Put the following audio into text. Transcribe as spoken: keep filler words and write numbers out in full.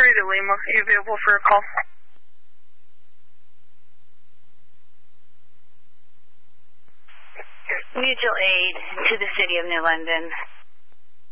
three to Lima. Are you available for a call? Mutual aid to the City of New London.